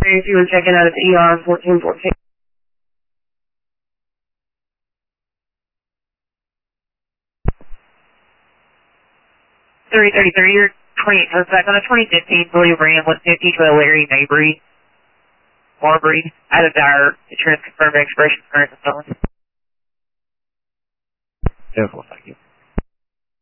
experience you were checking out of ER 1414. 333, you're 28 post back on a 2015 William Ram 150 to a Larry Marbury, out of Dyer, insurance confirmed expiration current and so on. Careful, thank you.